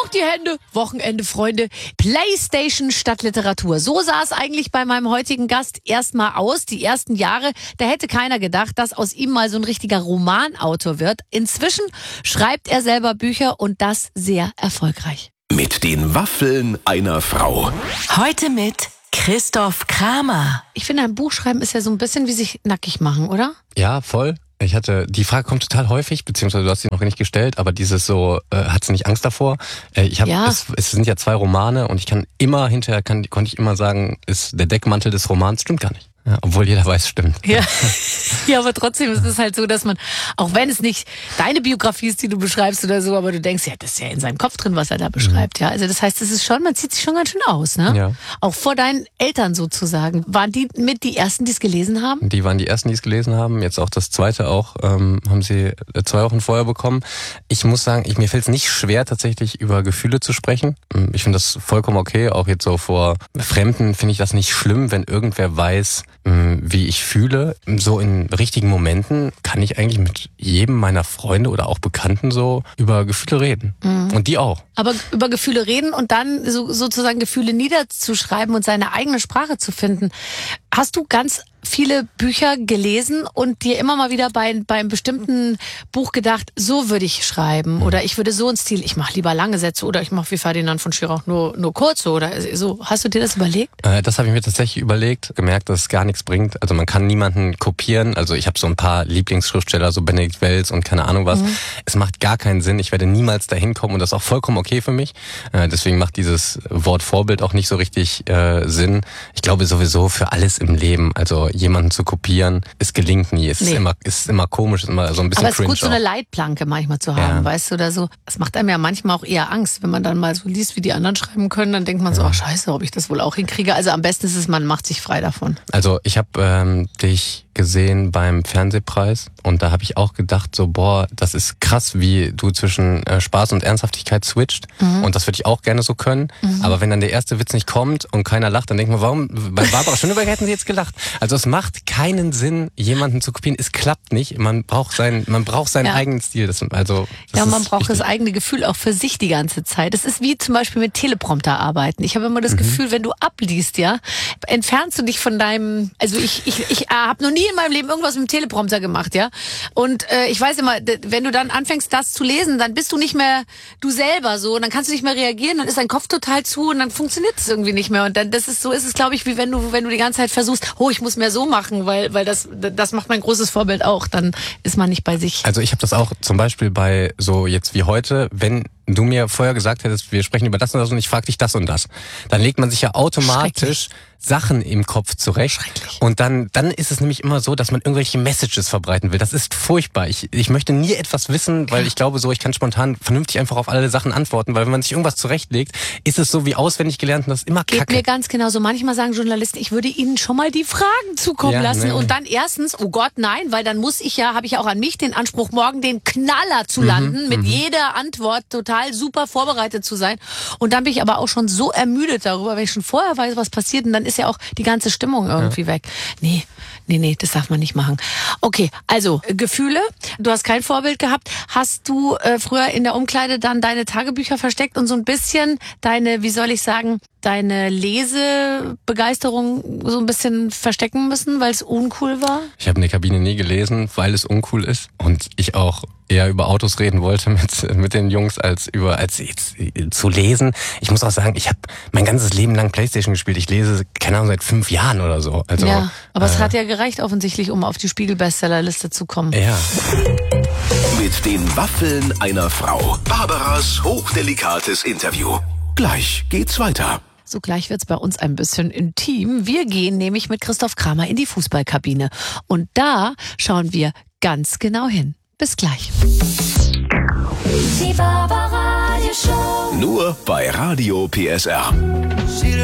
hoch die Hände, Wochenende, Freunde, Playstation statt Literatur. So sah es eigentlich bei meinem heutigen Gast erstmal aus. Die ersten Jahre, da hätte keiner gedacht, dass aus ihm mal so ein richtiger Romanautor wird. Inzwischen schreibt er selber Bücher und das sehr erfolgreich. Mit den Waffeln einer Frau. Heute mit Christoph Kramer. Ich finde, ein Buch schreiben ist ja so ein bisschen wie sich nackig machen, oder? Ja, voll. Die Frage kommt total häufig, beziehungsweise du hast sie noch nicht gestellt, aber dieses so, hat sie nicht Angst davor? Es sind ja 2 Romane und ich kann immer hinterher, konnte ich immer sagen, der Deckmantel des Romans stimmt gar nicht. Ja, obwohl jeder weiß, stimmt. Ja. Ja, aber trotzdem ist es halt so, dass man, auch wenn es nicht deine Biografie ist, die du beschreibst oder so, aber du denkst, ja, das ist ja in seinem Kopf drin, was er da beschreibt. Ja, also das heißt, es ist schon, man zieht sich schon ganz schön aus, ne? Ja. Auch vor deinen Eltern sozusagen. Waren die mit die Ersten, die es gelesen haben? Die waren die Ersten, die es gelesen haben. Jetzt auch das zweite auch, haben sie 2 Wochen vorher bekommen. Ich muss sagen, mir fällt es nicht schwer, tatsächlich über Gefühle zu sprechen. Ich finde das vollkommen okay. Auch jetzt so vor Fremden finde ich das nicht schlimm, wenn irgendwer weiß, wie ich fühle. So in richtigen Momenten kann ich eigentlich mit jedem meiner Freunde oder auch Bekannten so über Gefühle reden. Mhm. Und die auch. Aber über Gefühle reden und dann sozusagen Gefühle niederzuschreiben und seine eigene Sprache zu finden. Hast du ganz viele Bücher gelesen und dir immer mal wieder bei einem bestimmten Buch gedacht, so würde ich schreiben oder ich würde so einen Stil, ich mache lieber lange Sätze oder ich mache wie Ferdinand von Schirach nur kurze oder so. Hast du dir das überlegt? Das habe ich mir tatsächlich überlegt, gemerkt, dass es gar nichts bringt. Also man kann niemanden kopieren. Also ich habe so ein paar Lieblingsschriftsteller, so Benedikt Wells und keine Ahnung was. Mhm. Es macht gar keinen Sinn. Ich werde niemals dahin kommen und das ist auch vollkommen okay für mich. Deswegen macht dieses Wort Vorbild auch nicht so richtig Sinn. Ich glaube sowieso für alles im Leben, also jemanden zu kopieren, es gelingt nie. Es ist immer komisch, ist immer so ein bisschen cringe. Aber es ist gut, so eine Leitplanke manchmal zu haben, weißt du, oder so. Das macht einem ja manchmal auch eher Angst, wenn man dann mal so liest, wie die anderen schreiben können, dann denkt man so, ach scheiße, ob ich das wohl auch hinkriege. Also am besten ist es, man macht sich frei davon. Also ich habe dich gesehen beim Fernsehpreis und da habe ich auch gedacht so, boah, das ist krass, wie du zwischen Spaß und Ernsthaftigkeit switcht und das würde ich auch gerne so können, aber wenn dann der erste Witz nicht kommt und keiner lacht, dann denkt man, warum, bei Barbara Schöneberger hätten sie jetzt gelacht. Also es macht keinen Sinn, jemanden zu kopieren, es klappt nicht, man braucht seinen eigenen Stil. Man braucht das eigene Gefühl auch für sich die ganze Zeit. Es ist wie zum Beispiel mit Teleprompter arbeiten. Ich habe immer das Gefühl, wenn du abliest, ja, entfernst du dich von deinem, also ich habe noch nie in meinem Leben irgendwas mit dem Teleprompter gemacht, ja. Und ich weiß immer, wenn du dann anfängst, das zu lesen, dann bist du nicht mehr du selber so, und dann kannst du nicht mehr reagieren, dann ist dein Kopf total zu und dann funktioniert es irgendwie nicht mehr. Und dann ist es, glaube ich, wie wenn du die ganze Zeit versuchst, ich muss mehr so machen, weil das macht mein großes Vorbild auch. Dann ist man nicht bei sich. Also ich habe das auch zum Beispiel bei so jetzt wie heute, wenn du mir vorher gesagt hättest, wir sprechen über das und das und ich frage dich das und das, dann legt man sich ja automatisch Sachen im Kopf zurecht. Und dann ist es nämlich immer so, dass man irgendwelche Messages verbreiten will. Das ist furchtbar. Ich möchte nie etwas wissen, weil ich glaube so, ich kann spontan vernünftig einfach auf alle Sachen antworten, weil wenn man sich irgendwas zurechtlegt, ist es so wie auswendig gelernt und das ist immer Kacke. Geht mir ganz genauso. Manchmal sagen Journalisten, ich würde ihnen schon mal die Fragen zukommen lassen und dann erstens, oh Gott, nein, weil dann habe ich ja auch an mich den Anspruch, morgen den Knaller zu landen, mit jeder Antwort total super vorbereitet zu sein. Und dann bin ich aber auch schon so ermüdet darüber, wenn ich schon vorher weiß, was passiert, und dann ist ja auch die ganze Stimmung irgendwie weg. Nee, das darf man nicht machen. Okay, also Gefühle. Du hast kein Vorbild gehabt. Hast du früher in der Umkleide dann deine Tagebücher versteckt und so ein bisschen deine Lesebegeisterung so ein bisschen verstecken müssen, weil es uncool war? Ich habe in der Kabine nie gelesen, weil es uncool ist und ich auch eher über Autos reden wollte mit den Jungs als jetzt zu lesen. Ich muss auch sagen, ich habe mein ganzes Leben lang Playstation gespielt. Ich lese, keine Ahnung, seit 5 Jahren oder so. Also, ja, aber es hat ja gereicht offensichtlich, um auf die Spiegel-Bestsellerliste zu kommen. Ja. Mit den Waffeln einer Frau. Barbaras hochdelikates Interview. Gleich geht's weiter. So, gleich wird's bei uns ein bisschen intim. Wir gehen nämlich mit Christoph Kramer in die Fußballkabine. Und da schauen wir ganz genau hin. Bis gleich. Die Barbara Radio Show. Nur bei Radio PSR.